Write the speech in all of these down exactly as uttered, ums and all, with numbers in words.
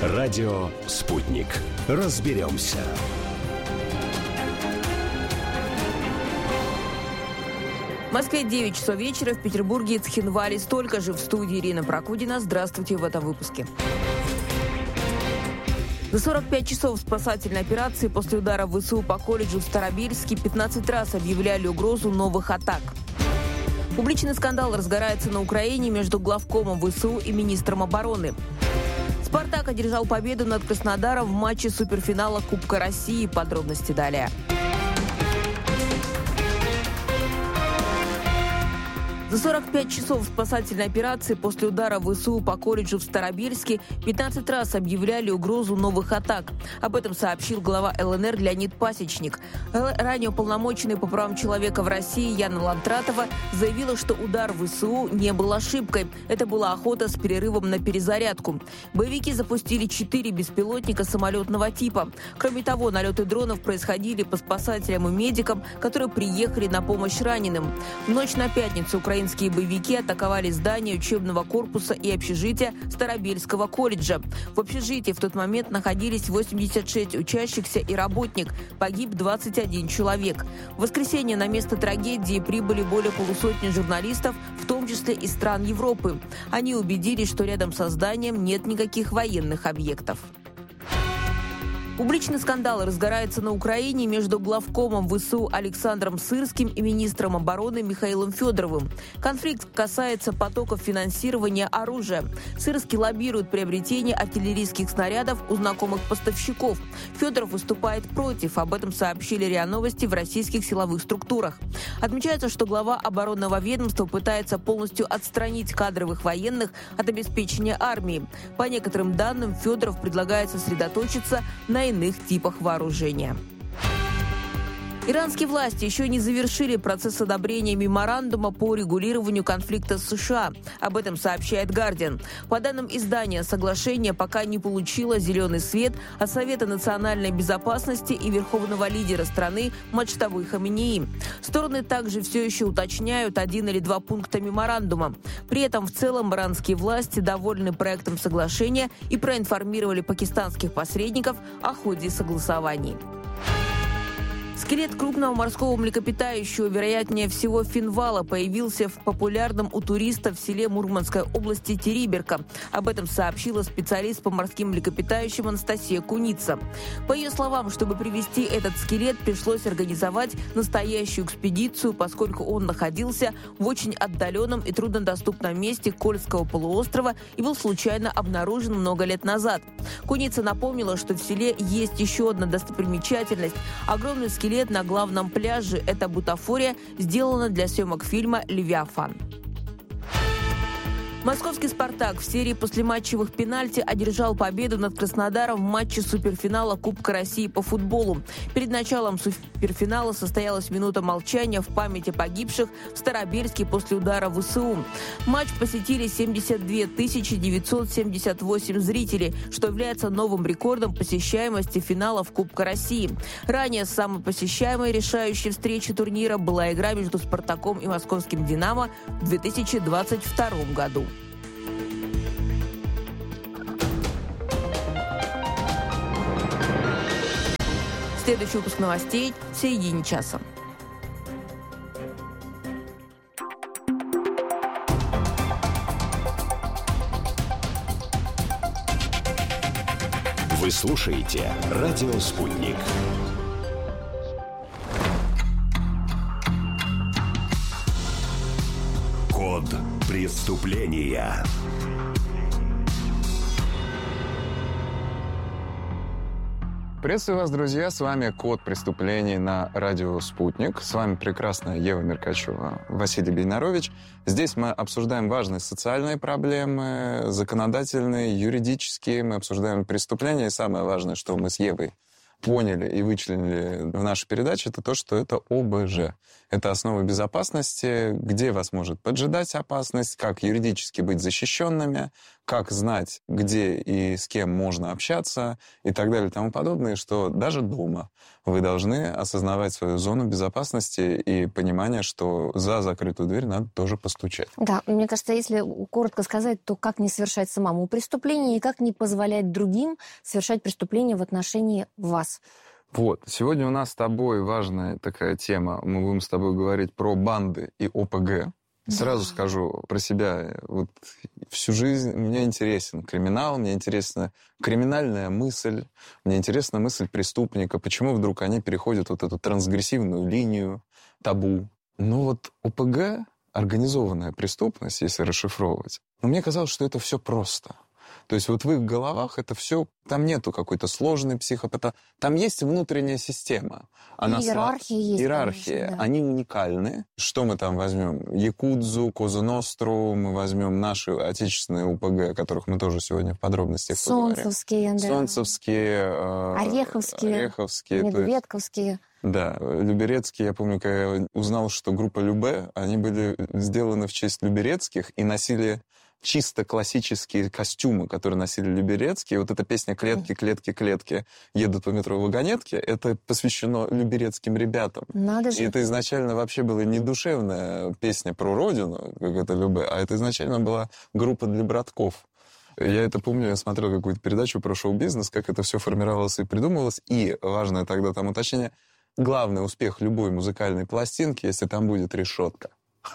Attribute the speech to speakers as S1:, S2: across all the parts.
S1: Радио «Спутник». Разберемся.
S2: В Москве девять часов вечера, в Петербурге и Цхинвале столько же. В студии Ирина Прокудина. Здравствуйте в этом выпуске. За сорок пять часов спасательной операции после удара ВСУ по колледжу в Старобельске пятнадцать раз объявляли угрозу новых атак. Публичный скандал разгорается на Украине между главкомом ВСУ и министром обороны. «Спартак» одержал победу над Краснодаром в матче суперфинала Кубка России. Подробности далее. За сорок пять часов спасательной операции после удара ВСУ по колледжу в Старобельске пятнадцать раз объявляли угрозу новых атак. Об этом сообщил глава ЛНР Леонид Пасечник. Ранее уполномоченный по правам человека в России Яна Лантратова заявила, что удар ВСУ не был ошибкой. Это была охота с перерывом на перезарядку. Боевики запустили четыре беспилотника самолетного типа. Кроме того, налеты дронов происходили по спасателям и медикам, которые приехали на помощь раненым. В ночь на пятницу украинские Украинские боевики атаковали здание учебного корпуса и общежития Старобельского колледжа. В общежитии в тот момент находились восемьдесят шесть учащихся и работник. Погиб двадцать один человек. В воскресенье на место трагедии прибыли более полусотни журналистов, в том числе из стран Европы. Они убедились, что рядом со зданием нет никаких военных объектов. Публичный скандал разгорается на Украине между главкомом ВСУ Александром Сырским и министром обороны Михаилом Федоровым. Конфликт касается потоков финансирования оружия. Сырский лоббирует приобретение артиллерийских снарядов у знакомых поставщиков. Федоров выступает против. Об этом сообщили РИА Новости в российских силовых структурах. Отмечается, что глава оборонного ведомства пытается полностью отстранить кадровых военных от обеспечения армии. По некоторым данным, Федоров предлагает сосредоточиться на иных типах вооружения. Иранские власти еще не завершили процесс одобрения меморандума по регулированию конфликта с США. Об этом сообщает «Гардиан». По данным издания, соглашение пока не получило зеленый свет от Совета национальной безопасности и верховного лидера страны Муджтабы Хаминеи. Стороны также все еще уточняют один или два пункта меморандума. При этом в целом иранские власти довольны проектом соглашения и проинформировали пакистанских посредников о ходе согласований. Скелет крупного морского млекопитающего, вероятнее всего финвала, появился в популярном у туристов в селе Мурманской области Териберка. Об этом сообщила специалист по морским млекопитающим Анастасия Куница. По ее словам, чтобы привезти этот скелет, пришлось организовать настоящую экспедицию, поскольку он находился в очень отдаленном и труднодоступном месте Кольского полуострова и был случайно обнаружен много лет назад. Куница напомнила, что в селе есть еще одна достопримечательность – огромный скелет Скелет на главном пляже. Эта бутафория сделана для съемок фильма «Левиафан». Московский «Спартак» в серии послематчевых пенальти одержал победу над Краснодаром в матче суперфинала Кубка России по футболу. Перед началом суперфинала состоялась минута молчания в память о погибших в Старобельске после удара ВСУ. Матч посетили семьдесят две тысячи девятьсот семьдесят восемь зрителей, что является новым рекордом посещаемости финалов Кубка России. Ранее самой посещаемой решающей встречей турнира была игра между «Спартаком» и московским «Динамо» в две тысячи двадцать втором году. Следующий выпуск новостей в середине часа.
S1: Вы слушаете «Радио Спутник». Код преступления.
S3: Приветствую вас, друзья! С вами «Код преступлений» на радио «Спутник». С вами прекрасная Ева Меркачева, Василий Бейнарович. Здесь мы обсуждаем важные социальные проблемы, законодательные, юридические. Мы обсуждаем преступления. И самое важное, что мы с Евой поняли и вычленили в нашей передаче, это то, что это О Б Ж. Это основа безопасности, где вас может поджидать опасность, как юридически быть защищенными, как знать, где и с кем можно общаться и так далее и тому подобное, что даже дома вы должны осознавать свою зону безопасности и понимание, что за закрытую дверь надо тоже постучать.
S4: Да, мне кажется, если коротко сказать, то как не совершать самому преступление и как не позволять другим совершать преступление в отношении вас.
S3: Вот. Сегодня у нас с тобой важная такая тема. Мы будем с тобой говорить про банды и О П Г. Сразу да. скажу про себя. Вот всю жизнь мне интересен криминал, мне интересна криминальная мысль, мне интересна мысль преступника, почему вдруг они переходят вот эту трансгрессивную линию табу. Ну вот О П Г, организованная преступность, если расшифровывать, но мне казалось, что это все просто. То есть вот в их головах это все, там нету какой-то сложной психопата, там есть внутренняя система. Она
S4: иерархия есть.
S3: Иерархия.
S4: Конечно, да.
S3: Они уникальны. Что мы там возьмем? Якудзу, Козу Ностру, мы возьмем наши отечественные О П Г, о которых мы тоже сегодня в подробностях поговорим.
S4: Солнцевские, да.
S3: Солнцевские. Э,
S4: Ореховские.
S3: Ореховские.
S4: Медведковские.
S3: Да, Люберецкие, я помню, когда я узнал, что группа Любе, они были сделаны в честь Люберецких и носили чисто классические костюмы, которые носили Люберецкие. Вот эта песня «Клетки, клетки, клетки» едут по метро вагонетки, это посвящено люберецким ребятам.
S4: Надо же.
S3: И это изначально вообще была не душевная песня про родину, как это Любе, а это изначально была группа для братков. Я это помню, я смотрел какую-то передачу про шоу-бизнес, как это все формировалось и придумывалось. И важное тогда там уточнение, главный успех любой музыкальной пластинки, если там будет решетка.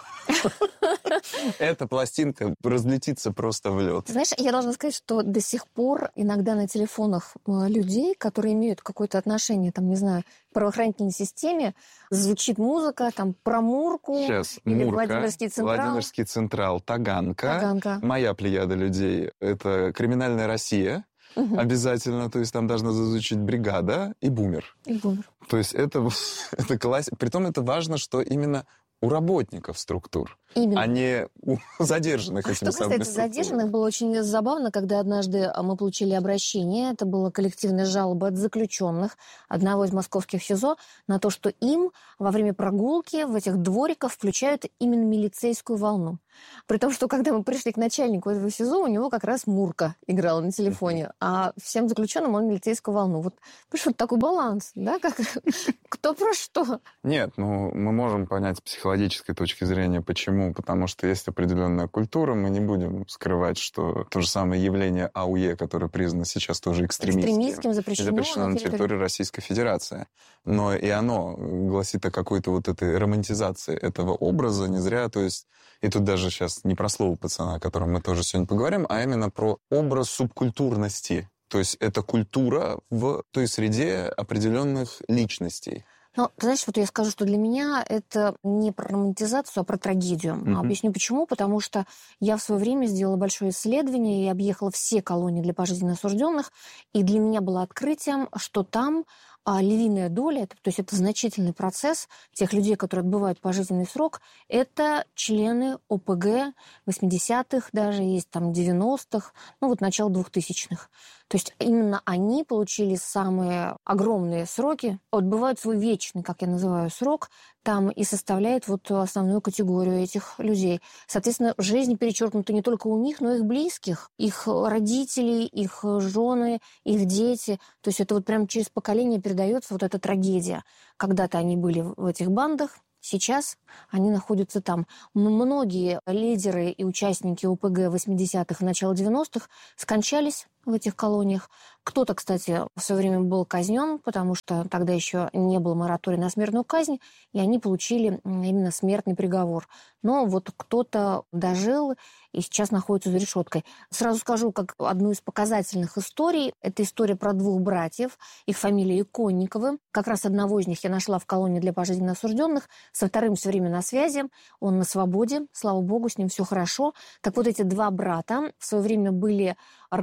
S3: Эта пластинка разлетится просто в лед.
S4: Знаешь, я должна сказать, что до сих пор иногда на телефонах людей, которые имеют какое-то отношение, там, не знаю, к правоохранительной системе, звучит музыка, там, про Мурку.
S3: Сейчас,
S4: или
S3: Мурка,
S4: Владимирский Централ.
S3: Владимирский Централ, Таганка.
S4: Таганка.
S3: Моя плеяда людей — это «Криминальная Россия». Угу. Обязательно, то есть там должна зазвучить «Бригада» и «Бумер».
S4: И «Бумер».
S3: То есть это, это классика. Притом это важно, что именно у работников структур,
S4: именно.
S3: А не у задержанных.
S4: А
S3: этими
S4: что касается задержанных, было очень забавно, когда однажды мы получили обращение, это была коллективная жалоба от заключенных одного из московских СИЗО на то, что им во время прогулки в этих двориках включают именно милицейскую волну. При том, что когда мы пришли к начальнику этого СИЗО, у него как раз Мурка играла на телефоне, а всем заключенным он милицейскую волну. Вот, вот такой баланс, да? Как, кто про что?
S3: Нет, ну мы можем понять с психологической точки зрения, почему. Потому что есть определенная культура, мы не будем скрывать, что то же самое явление А У Е, которое признано сейчас тоже экстремистским,
S4: экстремистским запрещено,
S3: запрещено на территории, территории Российской Федерации. Но и оно гласит о какой-то вот этой романтизации этого образа, не зря, то есть и тут даже сейчас не про слово пацана, о котором мы тоже сегодня поговорим, а именно про образ субкультурности. То есть это культура в той среде определенных личностей.
S4: Ну, ты знаешь, вот я скажу, что для меня это не про романтизацию, а про трагедию. Mm-hmm. Объясню почему. Потому что я в свое время сделала большое исследование и объехала все колонии для пожизненно осужденных, и для меня было открытием, что там а львиная доля, то есть это значительный процесс тех людей, которые отбывают пожизненный срок, это члены О П Г восьмидесятых, даже есть там девяностых, ну вот начало двухтысячных. То есть именно они получили самые огромные сроки, отбывают свой вечный, как я называю, срок, там и составляет вот основную категорию этих людей. Соответственно, жизнь перечеркнута не только у них, но и их близких, их родителей, их жены, их дети. То есть это вот прям через поколение передается вот эта трагедия. Когда-то они были в этих бандах, сейчас они находятся там. Многие лидеры и участники О П Г восьмидесятых и начала девяностых скончались в этих колониях. Кто-то, кстати, в свое время был казнен, потому что тогда еще не было моратория на смертную казнь, и они получили именно смертный приговор. Но вот кто-то дожил и сейчас находится за решеткой. Сразу скажу, как одну из показательных историй. Это история про двух братьев. Их фамилия Иконниковы. Как раз одного из них я нашла в колонии для пожизненно осужденных. Со вторым все время на связи. Он на свободе. Слава богу, с ним все хорошо. Так вот, эти два брата в свое время были организаторами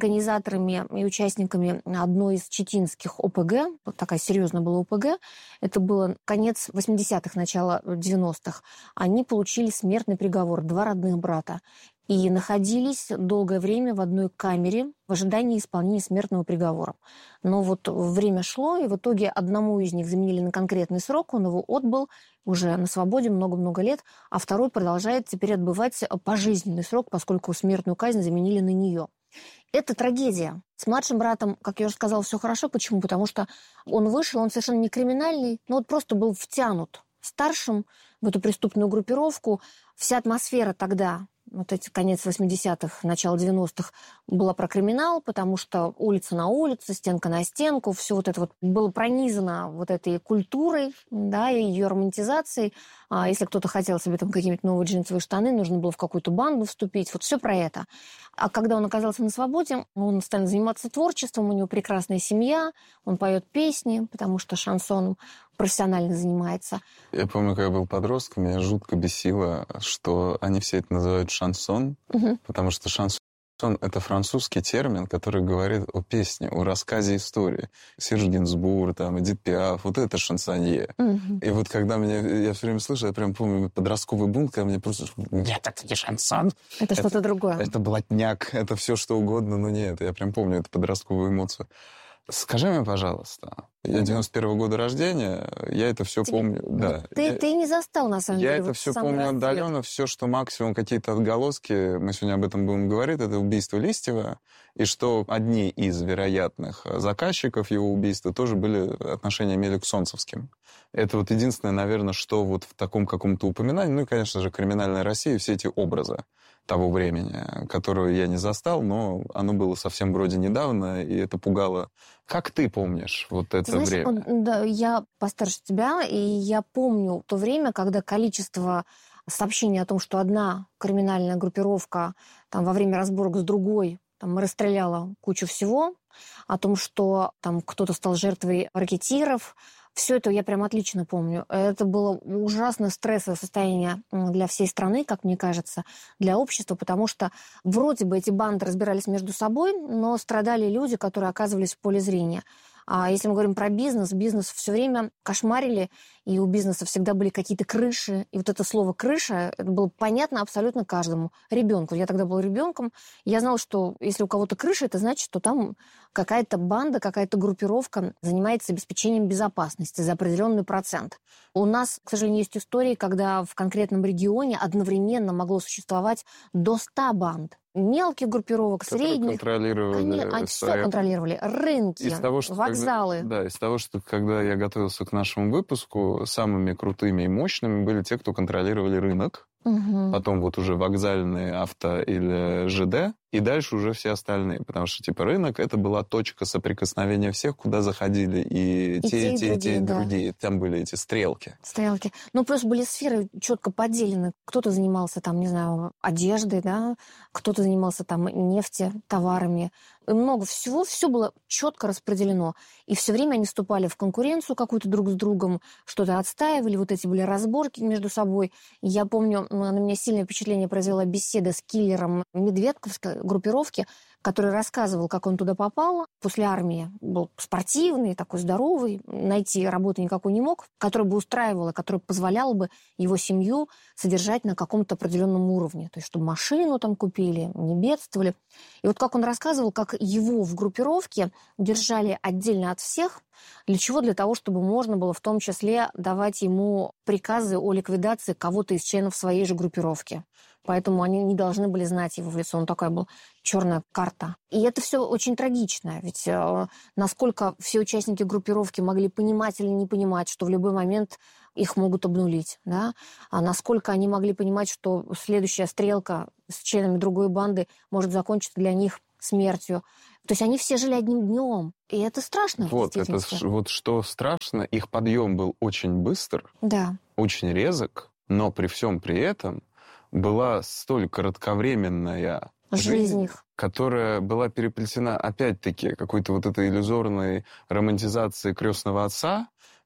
S4: организаторами и участниками одной из читинских ОПГ, вот такая серьезная была ОПГ, это было конец восьмидесятых, начало девяностых, они получили смертный приговор, два родных брата, и находились долгое время в одной камере в ожидании исполнения смертного приговора. Но вот время шло, и в итоге одному из них заменили на конкретный срок, он его отбыл уже на свободе много-много лет, а второй продолжает теперь отбывать пожизненный срок, поскольку смертную казнь заменили на нее. Это трагедия. С младшим братом, как я уже сказала, все хорошо. Почему? Потому что он вышел, он совершенно не криминальный, но вот просто был втянут старшим в эту преступную группировку. Вся атмосфера тогда, вот эти конец восьмидесятых, начало девяностых, была про криминал, потому что улица на улице, стенка на стенку, все вот это вот было пронизано вот этой культурой, да, и ее романтизацией. А если кто-то хотел себе там какие-нибудь новые джинсовые штаны, нужно было в какую-то банду вступить, вот все про это. А когда он оказался на свободе, он стал заниматься творчеством, у него прекрасная семья, он поет песни, потому что шансоном профессионально занимается.
S3: Я помню, когда я был подростком, меня жутко бесило, что они все это называют шансон,
S4: Угу.
S3: потому что шансон — это французский термин, который говорит о песне, о рассказе истории. Серж Гинзбург, там, Эдит Пиаф, вот это шансонье.
S4: Угу.
S3: И вот когда меня, я все время слышал, я прям помню подростковый бунт, когда мне просто... Нет, это не шансон.
S4: Это, это что-то другое.
S3: Это блатняк, это все что угодно, но нет. Я прям помню эту подростковую эмоцию. Скажи мне, пожалуйста, я девяносто первого года рождения, я это все
S4: Тебе...
S3: помню. Да.
S4: Ты,
S3: я...
S4: ты не застал, на самом
S3: я
S4: деле.
S3: Я это
S4: вот
S3: все
S4: самый
S3: помню
S4: расцвет.
S3: отдаленно, все, что максимум какие-то отголоски, мы сегодня об этом будем говорить, это убийство Листьева, и что одни из вероятных заказчиков его убийства тоже были отношения имели к Солнцевским. Это вот единственное, наверное, что вот в таком каком-то упоминании, ну и, конечно же, «Криминальная Россия», все эти образы того времени, которую я не застал, но оно было совсем вроде недавно, и это пугало. Как ты помнишь вот это
S4: Знаешь,
S3: время?
S4: Он, да, я постарше тебя, и я помню то время, когда количество сообщений о том, что одна криминальная группировка там, во время разборок с другой там, расстреляла кучу всего, о том, что там кто-то стал жертвой ракетиров. Все это я прям отлично помню. Это было ужасно стрессовое состояние для всей страны, как мне кажется, для общества, потому что вроде бы эти банды разбирались между собой, но страдали люди, которые оказывались в поле зрения. А если мы говорим про бизнес, бизнес все время кошмарили, и у бизнеса всегда были какие-то крыши. И вот это слово «крыша» это было понятно абсолютно каждому ребенку. Я тогда была ребенком, я знала, что если у кого-то крыша, это значит, что там какая-то банда, какая-то группировка занимается обеспечением безопасности за определенный процент. У нас, к сожалению, есть истории, когда в конкретном регионе одновременно могло существовать до ста банд. Мелких группировок,
S3: Которые
S4: средних.
S3: контролировали.
S4: Конечно, они все контролировали. Рынки,
S3: из того, что
S4: вокзалы.
S3: Когда, да, из того, что когда я готовился к нашему выпуску, самыми крутыми и мощными были те, кто контролировали рынок.
S4: Угу.
S3: Потом вот уже вокзальные, авто или ЖД, и дальше уже все остальные. Потому что, типа, рынок — это была точка соприкосновения всех, куда заходили и, и те, и те, и те, и
S4: да.
S3: другие. Там были эти стрелки.
S4: Стрелки. Ну, плюс были сферы четко поделены. Кто-то занимался там, не знаю, одеждой, да, кто-то занимался там нефтью, товарами. И много всего, все было четко распределено. И все время они вступали в конкуренцию какую-то друг с другом, что-то отстаивали, вот эти были разборки между собой. И я помню, на меня сильное впечатление произвела беседа с киллером медведковской группировки, который рассказывал, как он туда попал. После армии был спортивный, такой здоровый, найти работы никакой не мог, который бы устраивал, который позволял бы его семью содержать на каком-то определенном уровне. То есть, чтобы машину там купили, не бедствовали. И вот как он рассказывал, как его в группировке держали отдельно от всех. Для чего? Для того, чтобы можно было в том числе давать ему приказы о ликвидации кого-то из членов своей же группировки. Поэтому они не должны были знать его в лицо. Он такая был черная карта. И это все очень трагично. Ведь э, насколько все участники группировки могли понимать или не понимать, что в любой момент их могут обнулить. Да? А насколько они могли понимать, что следующая стрелка с членами другой банды может закончиться для них смертью. То есть они все жили одним днем. И это страшно.
S3: Вот, это, вот что страшно, их подъем был очень быстр,
S4: да.
S3: очень резок, но при всем при этом была столь кратковременная
S4: жизнь,
S3: жизнь
S4: их.
S3: которая была переплетена, опять-таки, какой-то вот этой иллюзорной романтизацией крестного отца,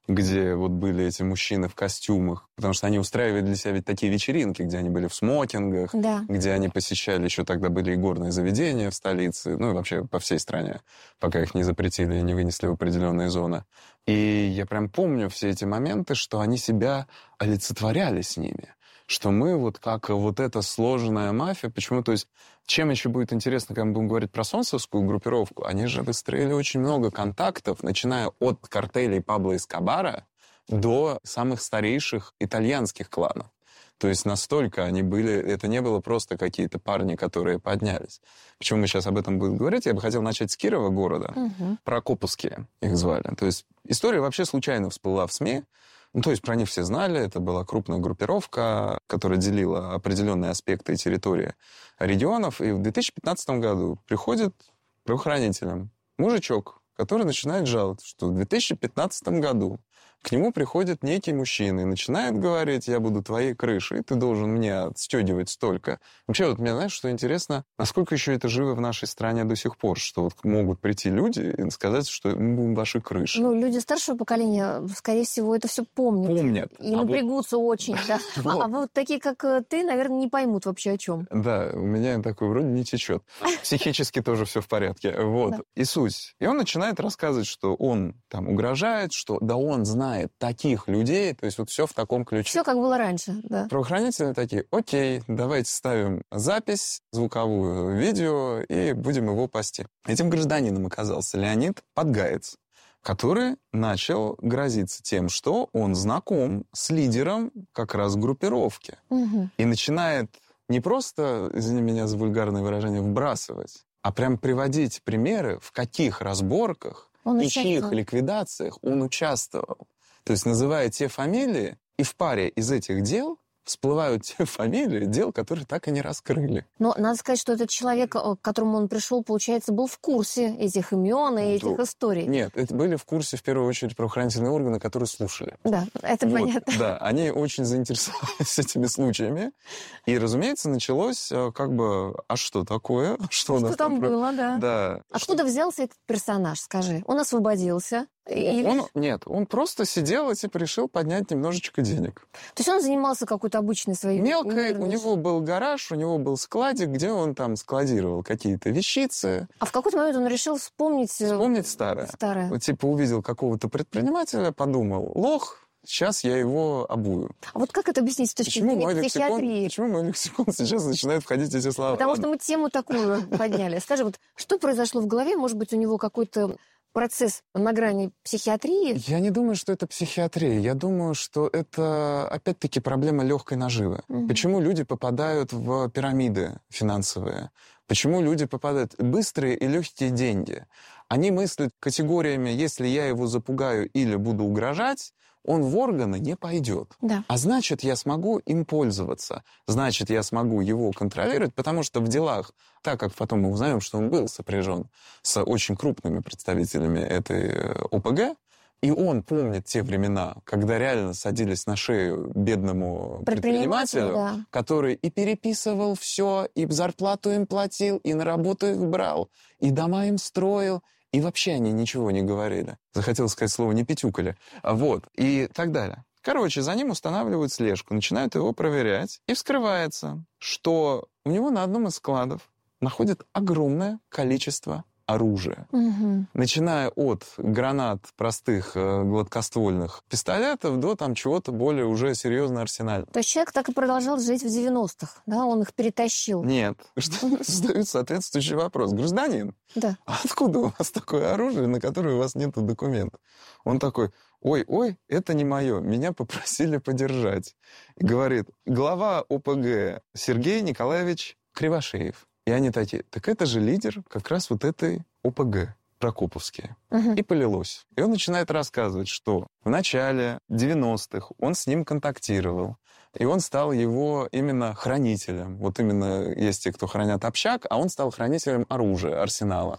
S3: где вот были эти мужчины в костюмах, потому что они устраивали для себя ведь такие вечеринки, где они были в смокингах,
S4: Да.
S3: где они посещали, еще тогда были и горные заведения в столице, ну и вообще по всей стране, пока их не запретили и не вынесли в определенные зоны. И я прям помню все эти моменты, что они себя олицетворяли с ними. Что мы вот как вот эта сложная мафия, почему, то есть, чем еще будет интересно, когда мы будем говорить про солнцевскую группировку, они же выстроили очень много контактов, начиная от картелей Пабло Эскобара до самых старейших итальянских кланов. То есть настолько они были, это не было просто какие-то парни, которые поднялись. Почему мы сейчас об этом будем говорить? Я бы хотел начать с Кирова города.
S4: Угу.
S3: Прокоповские их звали. То есть история вообще случайно всплыла в СМИ. Ну, то есть про них все знали. Это была крупная группировка, которая делила определенные аспекты территории регионов. И в две тысячи пятнадцатом году приходит правоохранителям мужичок, который начинает жаловаться, что в две тысячи пятнадцатом году к нему приходит некий мужчина и начинает говорить: я буду твоей крышей, ты должен мне отстегивать столько. Вообще, вот мне, знаешь, что интересно, насколько еще это живо в нашей стране до сих пор, что вот могут прийти люди и сказать, что мы будем вашей крышей.
S4: Ну, люди старшего поколения, скорее всего, это все помнят.
S3: Помнят.
S4: И
S3: А
S4: напрягутся вот... очень, да.
S3: Вот.
S4: А вот такие, как ты, наверное, не поймут вообще о чем.
S3: Да, у меня такой вроде не течет. Психически тоже все в порядке. Вот.
S4: Да.
S3: И суть. И он начинает рассказывать, что он там угрожает, что да он знает таких людей, то есть вот все в таком ключе.
S4: Все как было раньше, да.
S3: Правоохранители такие: окей, давайте ставим запись звуковую, видео, и будем его пасти. Этим гражданином оказался Леонид Подгаец, который начал грозиться тем, что он знаком с лидером как раз группировки.
S4: Угу.
S3: И начинает не просто, извини меня за вульгарное выражение, вбрасывать, а прям приводить примеры, в каких разборках
S4: Он
S3: и
S4: участвовал.
S3: чьих ликвидациях он участвовал. То есть называя те фамилии, и в паре из этих дел всплывают те фамилии дел, которые так и не раскрыли.
S4: Но надо сказать, что этот человек, к которому он пришел, получается, был в курсе этих имен и этих
S3: Ну,
S4: историй.
S3: Нет, это были в курсе, в первую очередь, правоохранительные органы, которые слушали.
S4: Да, это
S3: Вот,
S4: понятно.
S3: да, они очень заинтересовались этими случаями. И, разумеется, началось э, как бы: а что такое? Что, у нас
S4: Что там
S3: про-
S4: было, да.
S3: Да.
S4: Откуда взялся этот персонаж, скажи? Он освободился. И-
S3: Он, нет, он просто сидел и типа решил поднять немножечко денег.
S4: То есть он занимался какой-то обычной своей...
S3: Мелкой, у
S4: мирной-
S3: него был гараж, у него был складик, где он там складировал какие-то вещицы.
S4: А в какой-то момент он решил вспомнить... э,
S3: Вспомнить старое.
S4: Старое.
S3: Вот типа увидел какого-то предпринимателя, подумал: лох, сейчас я его обую.
S4: А вот как это объяснить с точки
S3: Почему мой,
S4: зрения
S3: лексикон,
S4: психиатрии?
S3: почему мой лексикон сейчас начинает входить эти слова?
S4: Потому
S3: Ладно.
S4: что мы тему такую подняли. Скажи, вот что произошло в голове? Может быть, у него какой-то процесс на грани психиатрии?
S3: Я не думаю, что это психиатрия. Я думаю, что это, опять-таки, проблема легкой наживы.
S4: Мгм.
S3: Почему люди попадают в пирамиды финансовые? Почему люди попадают в быстрые и легкие деньги? Они мыслят категориями: если я его запугаю или буду угрожать, он в органы не пойдет.
S4: Да.
S3: А значит, я смогу им пользоваться. Значит, я смогу его контролировать, потому что в делах, так как потом мы узнаем, что он был сопряжен с очень крупными представителями этой э, ОПГ, и он помнит те времена, когда реально садились на шею бедному
S4: Предпринимателю,
S3: предпринимателю,
S4: да.
S3: который и переписывал все, и зарплату им платил, и на работу их брал, и дома им строил, и вообще они ничего не говорили. Захотел сказать слово «не пятюкали». А Вот, и так далее. Короче, за ним устанавливают слежку, начинают его проверять, и вскрывается, что у него на одном из складов находят огромное количество оружия.
S4: Мгм.
S3: Начиная от гранат простых э, гладкоствольных пистолетов до там чего-то более уже серьезно арсенального.
S4: То есть человек так и продолжал жить в девяностых, да? Он их перетащил.
S3: Нет. Что задают соответствующий вопрос. Гражданин,
S4: Да.
S3: а откуда у вас такое оружие, на которое у вас нет документов? Он такой: ой-ой, это не мое, меня попросили подержать. И говорит: глава ОПГ Сергей Николаевич Кривошеев. И они такие: так это же лидер как раз вот этой ОПГ, Прокоповские.
S4: Мгм.
S3: И полилось. И он начинает рассказывать, что в начале девяностых он с ним контактировал, и он стал его именно хранителем. Вот именно есть те, кто хранят общак, а он стал хранителем оружия, арсенала.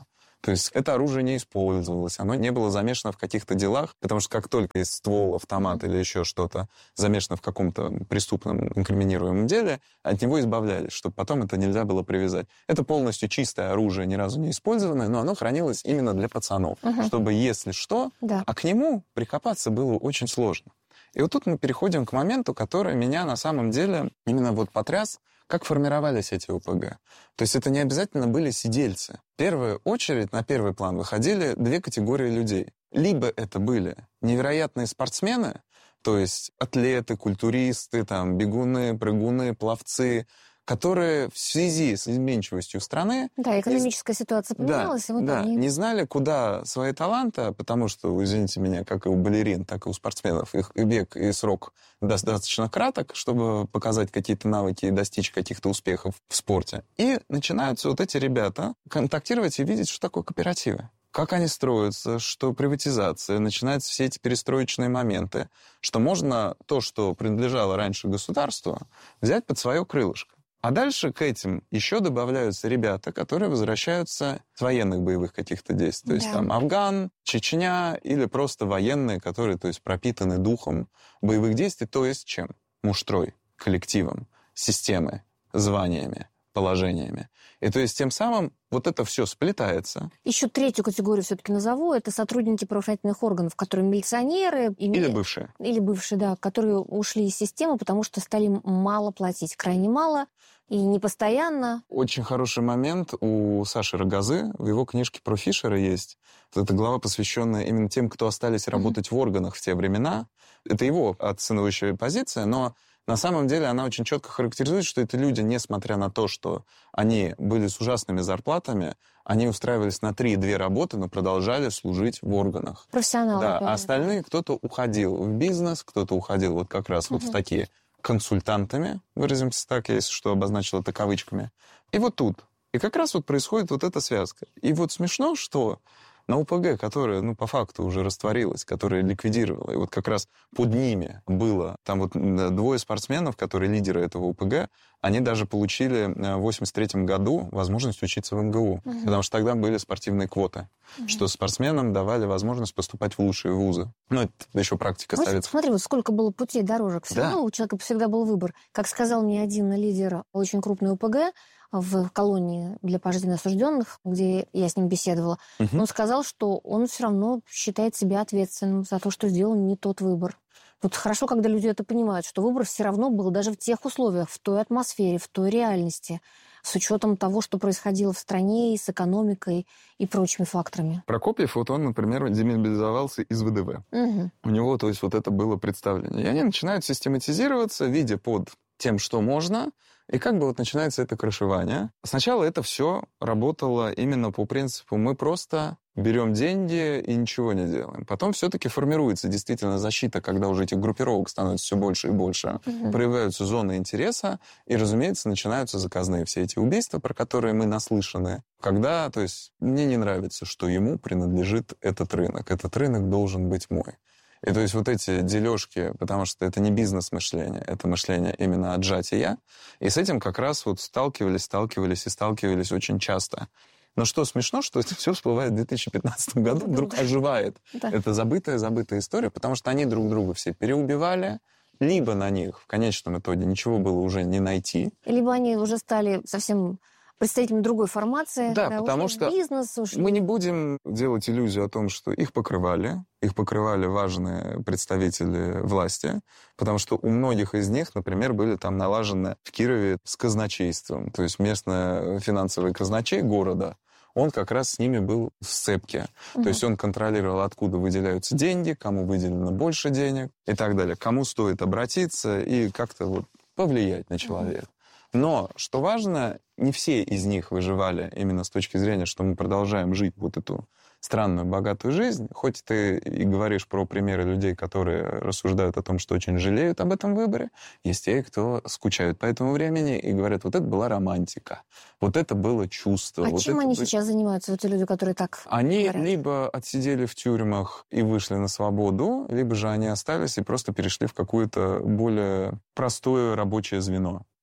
S3: То есть это оружие не использовалось, оно не было замешано в каких-то делах, потому что как только есть ствол, автомат или еще что-то замешано в каком-то преступном инкриминируемом деле, от него избавлялись, чтобы потом это нельзя было привязать. Это полностью чистое оружие, ни разу не использованное, но оно хранилось именно для пацанов, угу. чтобы, если что, да. а к нему прикопаться было очень сложно. И вот тут мы переходим к моменту, который меня на самом деле именно вот потряс, как формировались эти ОПГ. То есть это не обязательно были сидельцы. В первую очередь на первый план выходили две категории людей. Либо это были невероятные спортсмены, то есть атлеты, культуристы, там, бегуны, прыгуны, пловцы, которые в связи с изменчивостью страны... Да,
S4: экономическая не... ситуация поменялась.
S3: Да,
S4: и вот
S3: да
S4: они...
S3: не знали, куда свои таланты, потому что, извините меня, как и у балерин, так и у спортсменов, их век и срок достаточно краток, чтобы показать какие-то навыки и достичь каких-то успехов в спорте. И начинаются вот эти ребята контактировать и видеть, что такое кооперативы. Как они строятся, что приватизация, начинаются все эти перестроечные моменты, что можно то, что принадлежало раньше государству, взять под свое крылышко. А дальше к этим еще добавляются ребята, которые возвращаются с военных боевых каких-то действий. То есть да. там Афган, Чечня или просто военные, которые то есть, пропитаны духом боевых действий, то есть чем? Муштрой, коллективом, системой, званиями, положениями. И то есть тем самым вот это все сплетается.
S4: Еще третью категорию все-таки назову. Это сотрудники правоохранительных органов, которые милиционеры.
S3: Или, или бывшие.
S4: Или бывшие, да, которые ушли из системы, потому что стали мало платить. Крайне мало и не постоянно.
S3: Очень хороший момент у Саши Рогозы. В его книжке про Фишера есть. Вот эта глава, посвященная именно тем, кто остались работать mm-hmm. в органах в те времена. Это его оценивающая позиция, но на самом деле она очень четко характеризует, что это люди, несмотря на то, что они были с ужасными зарплатами, они устраивались на три-две работы, но продолжали служить в органах.
S4: Профессионалы.
S3: Да, а остальные кто-то уходил в бизнес, кто-то уходил вот как раз угу. вот в такие консультантами, выразимся так, если что обозначил это кавычками. И вот тут. И как раз вот происходит вот эта связка. И вот смешно, что на ОПГ, которая, ну, по факту уже растворилась, которая ликвидировала, и вот как раз под ними было, там вот двое спортсменов, которые лидеры этого ОПГ, они даже получили в восемьдесят третьем году возможность учиться в эм гэ у, угу. потому что тогда были спортивные квоты, угу. что спортсменам давали возможность поступать в лучшие вузы. Ну, это еще практика
S4: вот
S3: советская.
S4: Смотри, вот сколько было путей, дорожек. Все да. равно у человека всегда был выбор. Как сказал мне один лидер очень крупной ОПГ, в колонии для пожизненно осужденных, где я с ним беседовала, угу. он сказал, что он все равно считает себя ответственным за то, что сделал не тот выбор. Вот хорошо, когда люди это понимают, что выбор все равно был даже в тех условиях, в той атмосфере, в той реальности, с учетом того, что происходило в стране и с экономикой и прочими факторами.
S3: Прокопьев, вот он, например, демобилизовался из вэ дэ вэ. Угу. У него, то есть, вот это было представление. И они начинают систематизироваться, видя под тем, что можно, и как бы вот начинается это крышевание. Сначала это все работало именно по принципу «мы просто берем деньги и ничего не делаем». Потом все-таки формируется действительно защита, когда уже этих группировок становится все больше и больше, угу. проявляются зоны интереса, и, разумеется, начинаются заказные все эти убийства, про которые мы наслышаны. Когда, то есть, мне не нравится, что ему принадлежит этот рынок. Этот рынок должен быть мой. И то есть вот эти дележки, потому что это не бизнес-мышление, это мышление именно отжатия, и с этим как раз вот сталкивались, сталкивались и сталкивались очень часто. Но что смешно, что это все всплывает в две тысячи пятнадцатом году, вдруг оживает. Да. Это забытая-забытая история, потому что они друг друга все переубивали, либо на них в конечном итоге ничего было уже не найти.
S4: Либо они уже стали совсем представителями другой формации.
S3: Да, да, потому что
S4: бизнес, ушли.
S3: Мы не будем делать иллюзию о том, что их покрывали. Их покрывали важные представители власти, потому что у многих из них, например, были там налажены в Кирове с казначейством. То есть местный финансовый казначей города, он как раз с ними был в сцепке. Угу. То есть он контролировал, откуда выделяются деньги, кому выделено больше денег и так далее. Кому стоит обратиться и как-то вот повлиять на человека. Угу. Но, что важно, не все из них выживали именно с точки зрения, что мы продолжаем жить вот эту странную, богатую жизнь. Хоть ты и говоришь про примеры людей, которые рассуждают о том, что очень жалеют об этом выборе, есть те, кто скучают по этому времени и говорят, вот это была романтика, вот это было чувство.
S4: А
S3: вот
S4: чем они
S3: было...
S4: сейчас занимаются, вот эти люди, которые так
S3: Они
S4: говорят?
S3: Либо отсидели в тюрьмах и вышли на свободу, либо же они остались и просто перешли в какое-то более простое рабочее звено.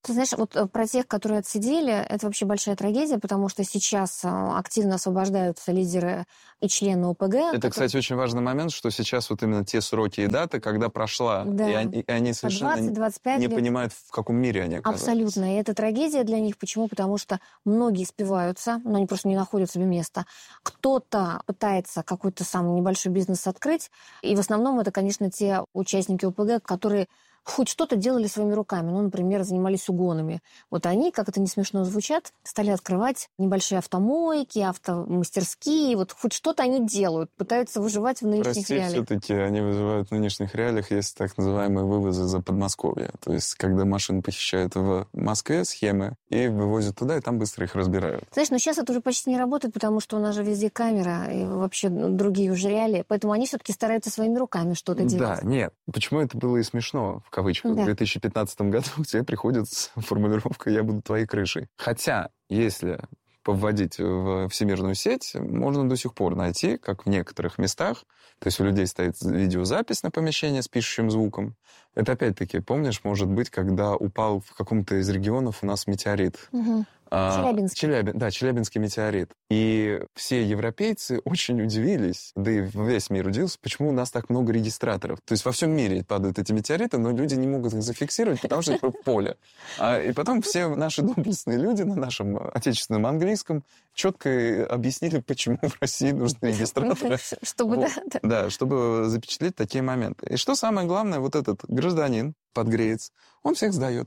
S4: Ты знаешь, вот про тех, которые отсидели, это вообще большая трагедия, потому что сейчас активно освобождаются лидеры и члены ОПГ.
S3: Это,
S4: которые...
S3: кстати, очень важный момент, что сейчас вот именно те сроки и даты, когда прошла, да. и, они, и они совершенно
S4: двадцать, двадцать пять
S3: не
S4: лет.
S3: понимают, в каком мире они оказались.
S4: Абсолютно. И это трагедия для них. Почему? Потому что многие спиваются, но они просто не находят себе места. Кто-то пытается какой-то самый небольшой бизнес открыть, и в основном это, конечно, те участники ОПГ, которые хоть что-то делали своими руками. Ну, например, занимались угонами. Вот они, как это не смешно звучат, стали открывать небольшие автомойки, автомастерские. Вот хоть что-то они делают, пытаются выживать в нынешних
S3: Прости,
S4: реалиях.
S3: все-таки они вызывают в нынешних реалиях, есть так называемые вывозы за Подмосковье. То есть, когда машины похищают в Москве, схемы, и вывозят туда, и там быстро их разбирают.
S4: Знаешь, но сейчас это уже почти не работает, потому что у нас же везде камера, и вообще другие уже реалии. Поэтому они все-таки стараются своими руками что-то делать.
S3: Да, нет. Почему это было и смешно, в кавычках,
S4: да.
S3: в две тысячи пятнадцатом году к тебе приходит формулировка «я буду твоей крышей». Хотя, если повводить в всемирную сеть, можно до сих пор найти, как в некоторых местах, то есть у людей стоит видеозапись на помещение с пишущим звуком. Это опять-таки, помнишь, может быть, когда упал в каком-то из регионов у нас метеорит.
S4: Угу. Челябинский.
S3: Челябин, да, Челябинский метеорит. И все европейцы очень удивились, да и весь мир удивился, почему у нас так много регистраторов. То есть во всем мире падают эти метеориты, но люди не могут их зафиксировать, потому что это поле. А, и потом все наши доблестные люди на нашем отечественном английском четко объяснили, почему в России нужны регистраторы.
S4: Чтобы,
S3: вот,
S4: да,
S3: да, чтобы запечатлеть такие моменты. И что самое главное, вот этот гражданин подгреется, он всех сдает.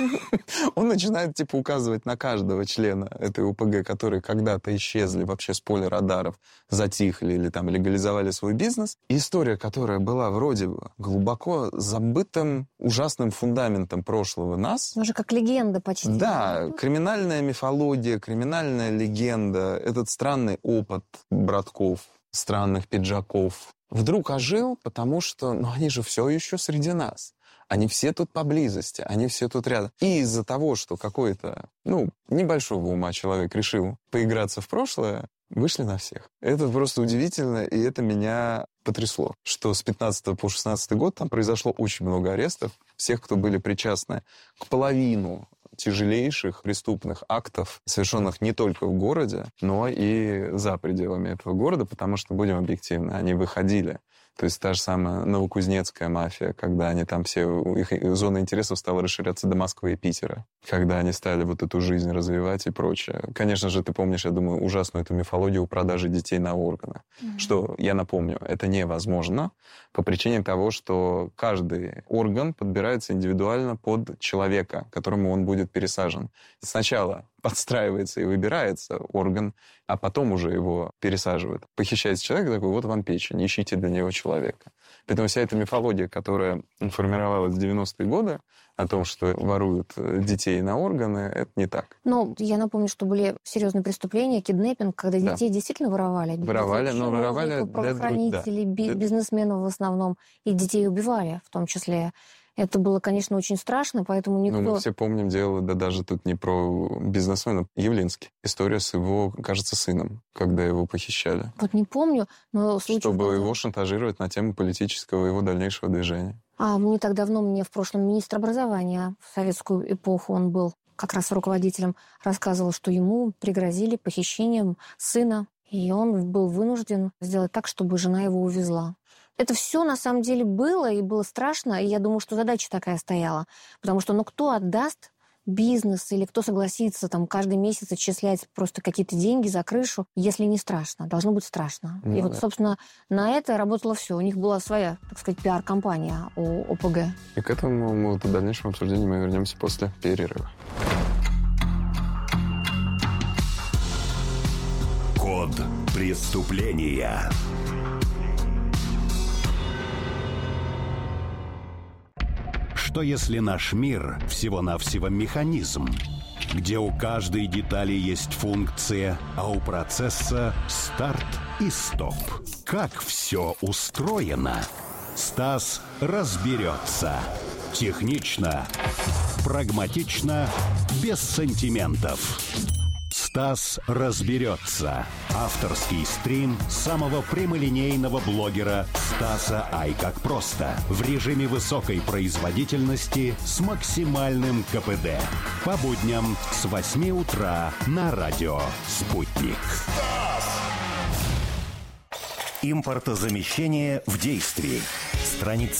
S3: Он начинает, типа, указывать на каждого члена этой ОПГ, которые когда-то исчезли вообще с поля радаров, затихли или там легализовали свой бизнес. И история, которая была вроде бы глубоко забытым, ужасным фундаментом прошлого нас.
S4: Уже как легенда почти.
S3: Да, криминальная мифология, криминальная легенда, этот странный опыт братков, странных пиджаков, вдруг ожил, потому что, ну, они же все еще среди нас. Они все тут поблизости, они все тут рядом. И из-за того, что какой-то, ну, небольшого ума человек решил поиграться в прошлое, вышли на всех. Это просто удивительно, и это меня потрясло, что с пятнадцатого по шестнадцатый год там произошло очень много арестов всех, кто были причастны к половину тяжелейших преступных актов, совершенных не только в городе, но и за пределами этого города, потому что, будем объективны, они выходили. То есть та же самая новокузнецкая мафия, когда они там все, их зона интересов стала расширяться до Москвы и Питера, когда они стали вот эту жизнь развивать и прочее. Конечно же, ты помнишь, я думаю, ужасную эту мифологию продажи детей на органы. Mm-hmm. Что, я напомню, это невозможно по причине того, что каждый орган подбирается индивидуально под человека, которому он будет пересажен. Сначала подстраивается и выбирается орган, а потом уже его пересаживают. Похищается человек, такой, вот вам печень, ищите для него человека. Поэтому вся эта мифология, которая формировалась в девяностые годы, о том, что воруют детей на органы, это не так.
S4: Ну, я напомню, что были серьезные преступления, киднеппинг, когда
S3: да.
S4: детей действительно воровали.
S3: Воровали, но воровали для
S4: правоохранителей,
S3: друг... да.
S4: бизнесменов в основном, и детей убивали в том числе. Это было, конечно, очень страшно, поэтому никто...
S3: Ну, мы все помним дело, да даже тут не про бизнесмена, Явлинский. История с его, кажется, сыном, когда его похищали.
S4: Вот не помню, но...
S3: Чтобы был... его шантажировать на тему политического его дальнейшего движения.
S4: А не так давно мне в прошлом министр образования, в советскую эпоху он был как раз руководителем, рассказывал, что ему пригрозили похищением сына, и он был вынужден сделать так, чтобы жена его увезла. Это все на самом деле было, и было страшно, и я думаю, что задача такая стояла. Потому что, ну, кто отдаст бизнес или кто согласится там каждый месяц отчислять просто какие-то деньги за крышу, если не страшно? Должно быть страшно. Ну, и да. вот, собственно, на это работало все. У них была своя, так сказать, пиар-компания у ОПГ. И
S3: к этому мы вот в дальнейшем обсуждению мы вернемся после перерыва.
S1: Код преступления. Что если наш мир всего-навсего механизм, где у каждой детали есть функция, а у процесса старт и стоп? Как все устроено? Стас разберется. Технично, прагматично, без сантиментов. Стас разберется. Авторский стрим самого прямолинейного блогера Стаса Ай как просто. В режиме высокой производительности с максимальным ка пэ дэ. По будням с восьми утра на радио «Спутник».
S5: Импортозамещение в действии. Страница